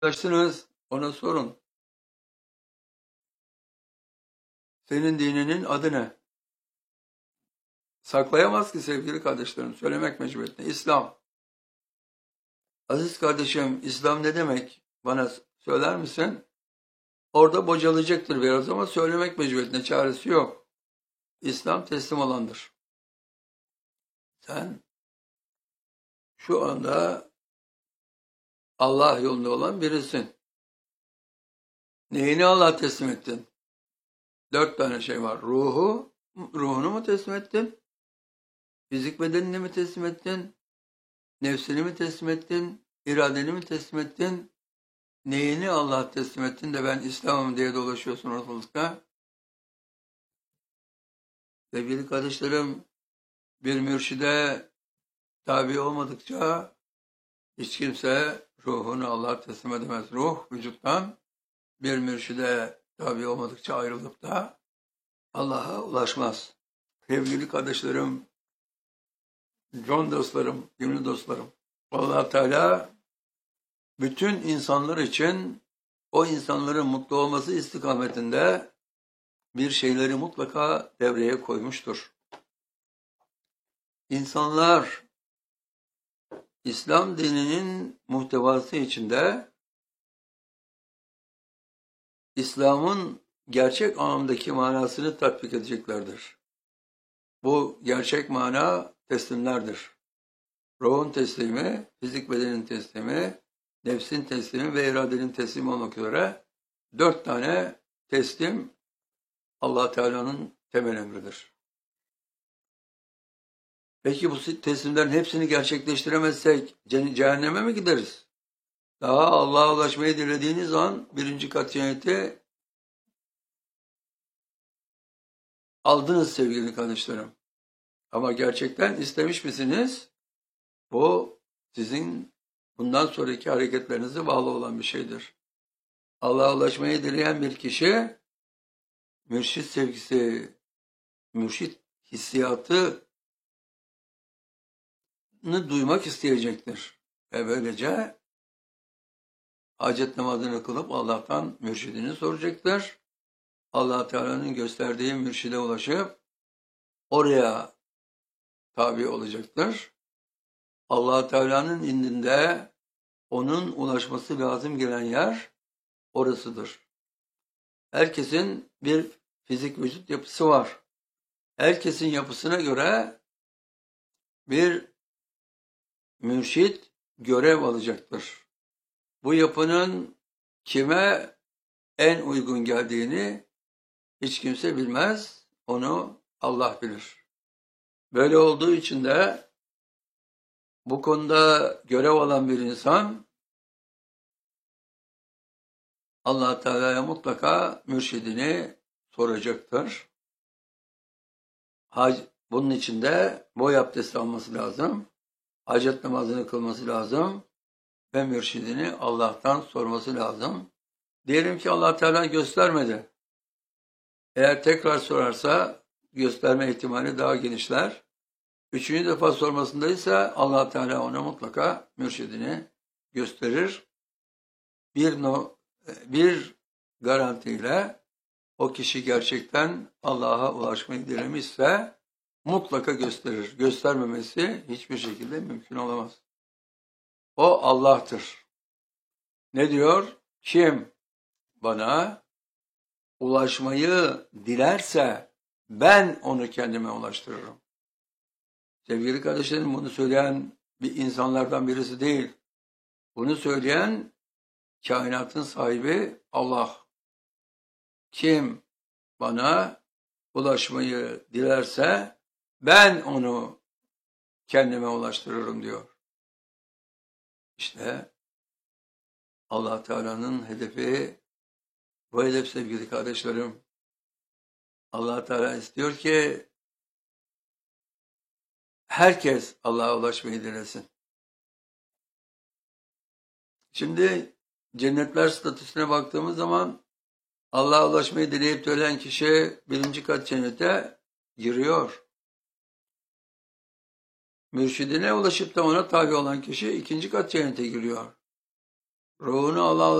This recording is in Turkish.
Arkadaşsınız, ona sorun. Senin dininin adı ne? Saklayamaz ki sevgili kardeşlerim. Söylemek mecburiyetinde. İslam. Aziz kardeşim, İslam ne demek? Bana söyler misin? Orada bocalayacaktır biraz ama söylemek mecburiyetinde. Çaresi yok. İslam teslim olandır. Sen şu anda Allah yolunda olan birisin. Neyini Allah'a teslim ettin? 4 tane şey var. Ruhunu mu teslim ettin? Fizik bedenini mi teslim ettin? Nefsini mi teslim ettin? İradeni mi teslim ettin? Neyini Allah'a teslim ettin de ben İslam'ım diye dolaşıyorsun ortalıkta? Sevgili kardeşlerim, bir mürşide tabi olmadıkça hiç kimse ruhunu Allah'a teslim edemez. Ruh vücuttan bir mürşide tabi olmadıkça ayrılıp da Allah'a ulaşmaz. Sevgili kardeşlerim, can dostlarım, gönül dostlarım, Allah Teala bütün insanlar için o insanların mutlu olması istikametinde bir şeyleri mutlaka devreye koymuştur. İnsanlar İslam dininin muhtevası içinde İslam'ın gerçek anlamdaki manasını tatbik edeceklerdir. Bu gerçek mana teslimlerdir. Ruhun teslimi, fizik bedenin teslimi, nefsin teslimi ve iradenin teslimi olmak üzere 4 tane teslim Allah Teala'nın temel emridir. Peki bu teslimlerin hepsini gerçekleştiremezsek cehenneme mi gideriz? Daha Allah'a ulaşmayı dilediğiniz an 1. kat cenneti aldınız sevgili kardeşlerim. Ama gerçekten istemiş misiniz? Bu sizin bundan sonraki hareketlerinize bağlı olan bir şeydir. Allah'a ulaşmayı dileyen bir kişi mürşit sevgisi, mürşit hissiyatını duymak isteyecektir. Ve böylece hacet namazını kılıp Allah'tan mürşidini soracaktır. Allah Teala'nın gösterdiği mürşide ulaşıp oraya tabi olacaktır. Allah Teala'nın indinde onun ulaşması lazım gelen yer orasıdır. Herkesin bir fizik vücut yapısı var. Herkesin yapısına göre bir mürşit görev alacaktır. Bu yapının kime en uygun geldiğini hiç kimse bilmez, onu Allah bilir. Böyle olduğu için de bu konuda görev alan bir insan Allah Teala'ya mutlaka mürşidini soracaktır. Bunun için de boy abdesti alması lazım, hacet namazını kılması lazım ve mürşidini Allah'tan sorması lazım. Diyelim ki Allah Teala göstermedi. Eğer tekrar sorarsa gösterme ihtimali daha genişler. 3. defa sormasında ise Allah Teala ona mutlaka mürşidini gösterir. Bir garantiyle o kişi gerçekten Allah'a ulaşmayı dilemişse mutlaka gösterir. Göstermemesi hiçbir şekilde mümkün olamaz. O Allah'tır. Ne diyor? Kim bana ulaşmayı dilerse ben onu kendime ulaştırırım. Sevgili kardeşlerim, bunu söyleyen bir insanlardan birisi değil. Bunu söyleyen kainatın sahibi Allah. Kim bana ulaşmayı dilerse ben onu kendime ulaştırırım diyor. İşte Allah Teala'nın hedefi bu hedef sevgili kardeşlerim. Allah Teala istiyor ki herkes Allah'a ulaşmayı dilesin. Şimdi cennetler statüsüne baktığımız zaman Allah'a ulaşmayı dileyip de ölen kişi 1. kat cennete giriyor. Mürşidine ulaşıp da ona tabi olan kişi 2. kat cennete giriyor. Ruhunu Allah